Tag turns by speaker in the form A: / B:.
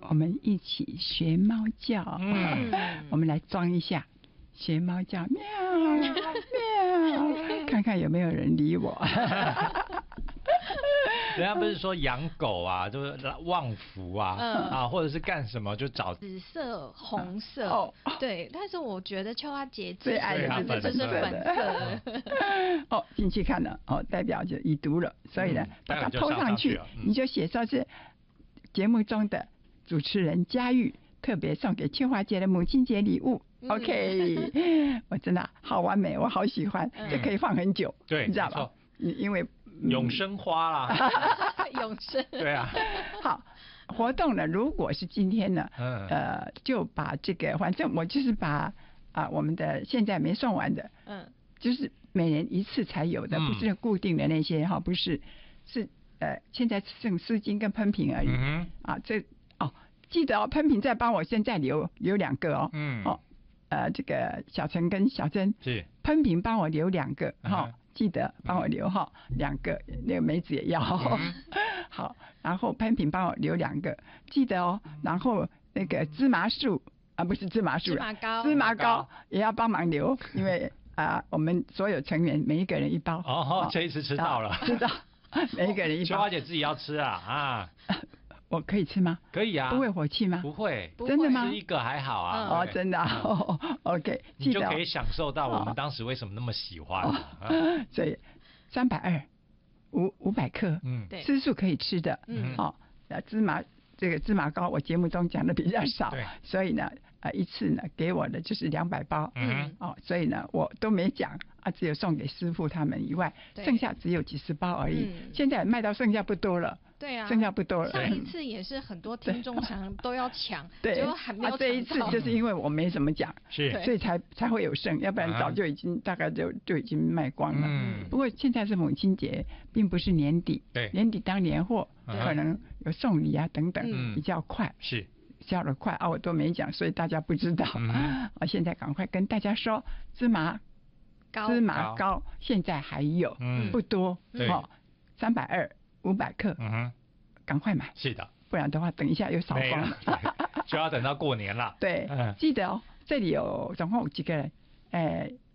A: 我们一起学猫叫。我们来装一下，学猫叫，喵喵，看看有没有人理我。
B: 人家不是说养狗啊，就是旺福啊，或者是干什么就找
C: 紫色、红色，对。但是我觉得秋花姐
A: 最爱的
C: 就是粉色。
A: 进去看了，代表就已读了，所以呢，把它抛上去，你就写说是节目中的主持人嘉玉特别送给秋花姐的母亲节礼物。OK， 我真的好完美，我好喜欢，这可以放很久，
B: 对，
A: 你知道吧？因为
B: 永生花啦，
C: 永生，
B: 对啊。
A: 好，活动呢，如果是今天呢，就把这个，反正我就是把我们的现在没送完的，就是每人一次才有的，不是固定的那些哈，不是，是现在剩丝巾跟喷瓶而已。记得喷瓶再帮我现在留2个哦。这个小陈跟小珍
B: 是
A: 喷瓶帮我留2个哈。记得帮我留哈2个，那个梅子也要。好，然后喷瓶帮我留2个，记得哦。然后那个芝麻树不是芝麻树了，芝麻糕也要帮忙留，因为我们所有成员每一个人1包。
B: 这一次吃到了，
A: 知道，每一个人1包。
B: 秋花姐自己要吃啊。
A: 我可以吃吗？
B: 可以啊。
A: 不会火气吗？
B: 不会，
A: 真的吗？
B: 吃1个还好啊。
A: 真的。OK，
B: 你就可以享受到我们当时为什么那么喜欢。
A: 所以320 500克，吃素可以吃的。这个芝麻糕我节目中讲的比较少，所以呢一次呢给我的就是200包。所以呢我都没讲只有送给师傅他们以外，剩下只有几十包而已。现在卖到剩下不多了。
C: 对啊，
A: 剩下不多了。
C: 上一次也是很多听众想都要抢，结果还没有抢到。
A: 这一次就是因为我没怎么讲，所以才会有剩，要不然早就已经大概就已经卖光了。不过现在是母亲节，并不是年底，年底当年货，可能有送礼等等，比较快，
B: 是
A: 销得快我都没讲，所以大家不知道。现在赶快跟大家说，芝麻糕现在还有，不多，320 500克，赶快买，
B: 是的，
A: 不然的话等一下又扫光了，
B: 就要等到过年了。
A: 对，记得这里有总共有几个人